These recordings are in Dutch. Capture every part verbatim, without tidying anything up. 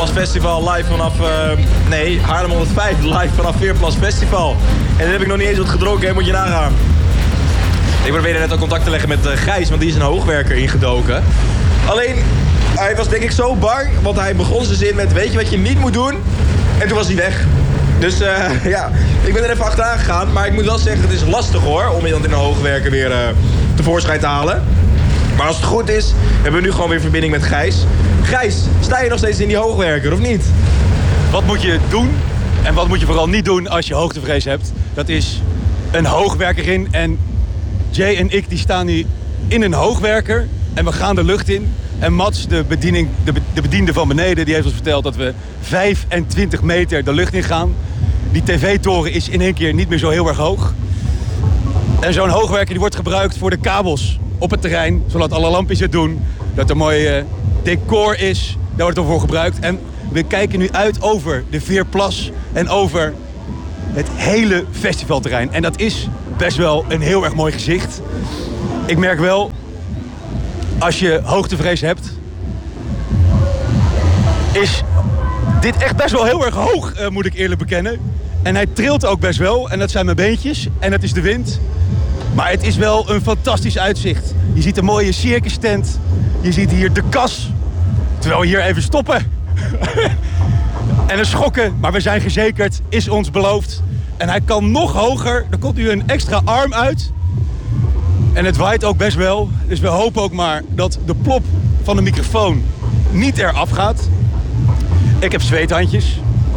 Veerplas Festival live vanaf... Uh, nee, Haarlem honderdvijf live vanaf Veerplas Festival. En dan heb ik nog niet eens wat gedronken, hè, moet je nagaan. Ik probeerde net al contact te leggen met uh, Gijs, want die is een hoogwerker ingedoken. Alleen, hij was denk ik zo bang, want hij begon zijn zin met... weet je wat je niet moet doen? En toen was hij weg. Dus uh, ja, ik ben er even achteraan gegaan. Maar ik moet wel zeggen, het is lastig hoor, om iemand in een hoogwerker weer uh, tevoorschijn te halen. Maar als het goed is, hebben we nu gewoon weer verbinding met Gijs. Gijs, sta je nog steeds in die hoogwerker, of niet? Wat moet je doen en wat moet je vooral niet doen als je hoogtevrees hebt? Dat is een hoogwerker in. En Jay en ik die staan hier in een hoogwerker en we gaan de lucht in. En Mats, de, bediening, de, de bediende van beneden, die heeft ons verteld dat we vijfentwintig meter de lucht in gaan. Die tv-toren is in één keer niet meer zo heel erg hoog. En zo'n hoogwerker die wordt gebruikt voor de kabels op het terrein, zodat alle lampjes het doen. Dat er mooi uh, decor is, daar wordt het voor gebruikt. En we kijken nu uit over de Veerplas en over het hele festivalterrein. En dat is best wel een heel erg mooi gezicht. Ik merk wel, als je hoogtevrees hebt, is dit echt best wel heel erg hoog, uh, moet ik eerlijk bekennen. En hij trilt ook best wel, en dat zijn mijn beentjes, en dat is de wind. Maar het is wel een fantastisch uitzicht. Je ziet een mooie circus tent, je ziet hier de kas, terwijl we hier even stoppen. En een schokken, maar we zijn gezekerd, is ons beloofd. En hij kan nog hoger, er komt nu een extra arm uit. En het waait ook best wel, dus we hopen ook maar dat de plop van de microfoon niet eraf gaat. Ik heb zweethandjes.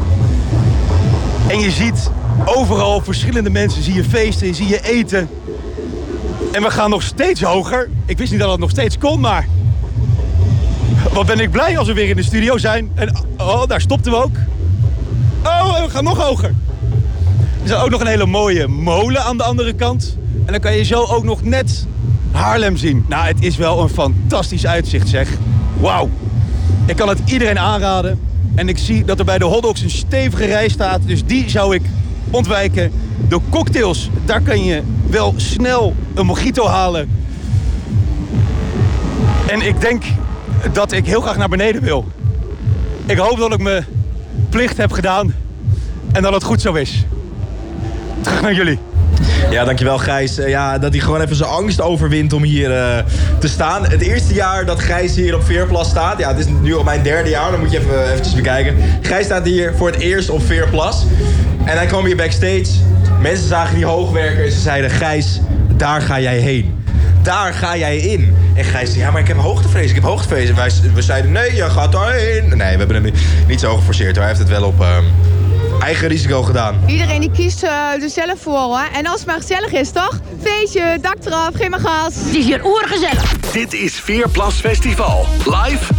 En je ziet overal verschillende mensen, zie je feesten, zie je eten. En we gaan nog steeds hoger. Ik wist niet dat het nog steeds kon, maar... wat ben ik blij als we weer in de studio zijn. En oh, daar stopten we ook. Oh, we gaan nog hoger. Er is ook nog een hele mooie molen aan de andere kant. En dan kan je zo ook nog net Haarlem zien. Nou, het is wel een fantastisch uitzicht, zeg. Wauw. Ik kan het iedereen aanraden. En ik zie dat er bij de hotdogs een stevige rij staat. Dus die zou ik ontwijken. De cocktails, daar kan je wel snel een mojito halen. En ik denk dat ik heel graag naar beneden wil. Ik hoop dat ik mijn plicht heb gedaan. En dat het goed zo is. Terug naar jullie. Ja, dankjewel Gijs. Uh, ja, dat hij gewoon even zijn angst overwint om hier uh, te staan. Het eerste jaar dat Gijs hier op Veerplas staat. Ja, het is nu al mijn derde jaar. Dan moet je even eventjes bekijken. Gijs staat hier voor het eerst op Veerplas. En hij kwam hier backstage. Mensen zagen die hoogwerker en ze zeiden... Gijs, daar ga jij heen. Daar ga jij in. En Gijs zei, ja, maar ik heb hoogtevrees. Ik heb hoogtevrees. En wij we zeiden, nee, je gaat daarheen. Nee, we hebben hem niet zo geforceerd. Hij heeft het wel op... Uh, eigen risico gedaan. Iedereen die kiest uh, er zelf voor, hoor. En als het maar gezellig is, toch? Feestje, dak eraf, geen maar gas. Het is hier oergezellig. Dit is Veerplas Festival. Live